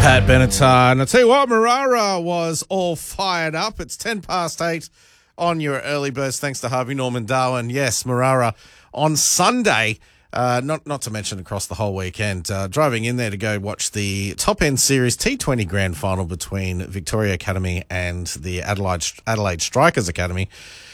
Pat Benatar. And I tell you what, Marara was all fired up. It's 10 past 8 on your early burst, thanks to Harvey Norman Darwin. Yes, Marara on Sunday, not to mention across the whole weekend, driving in there to go watch the Top End Series T20 Grand Final between Victoria Academy and the Adelaide Strikers Academy.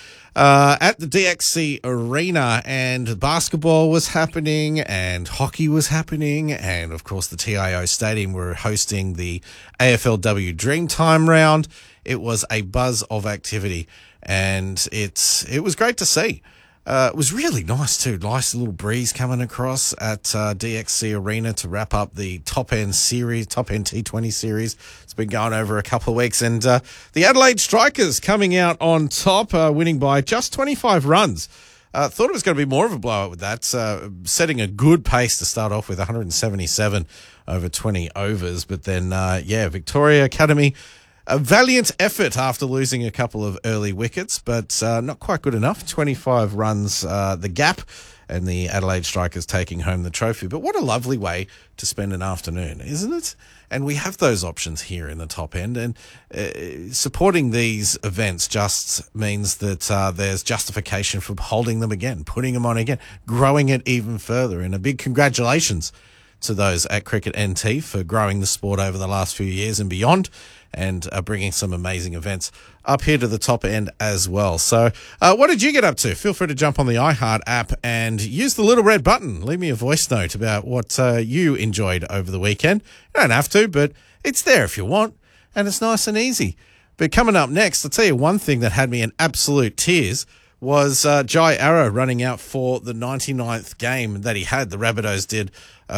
At the DXC Arena, and basketball was happening and hockey was happening, and of course the TIO Stadium were hosting the AFLW Dreamtime round. It was a buzz of activity, and it was great to see. It was really nice too. Nice little breeze coming across at DXC Arena to wrap up the Top End T20 series. It's been going over a couple of weeks, and the Adelaide Strikers coming out on top, winning by just 25 runs. Thought it was going to be more of a blowout with that, setting a good pace to start off with 177 over 20 overs. But then, Victoria Academy, a valiant effort after losing a couple of early wickets, but not quite good enough. 25 runs, the gap, and the Adelaide Strikers taking home the trophy. But what a lovely way to spend an afternoon, isn't it? And we have those options here in the Top End, and supporting these events just means that there's justification for holding them again, putting them on again, growing it even further. And a big congratulations to those at Cricket NT for growing the sport over the last few years and beyond, and bringing some amazing events up here to the Top End as well. So what did you get up to? Feel free to jump on the iHeart app and use the little red button. Leave me a voice note about what you enjoyed over the weekend. You don't have to, but it's there if you want, and it's nice and easy. But coming up next, I'll tell you one thing that had me in absolute tears was Jai Arrow running out for the 99th game that he had. The Rabbitohs did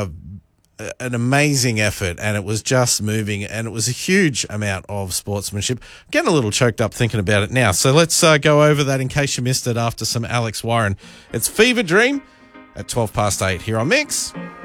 an amazing effort, and it was just moving, and it was a huge amount of sportsmanship. I'm getting a little choked up thinking about it now. So let's go over that in case you missed it after some Alex Warren. It's Fever Dream at 12 past 8 here on Mix.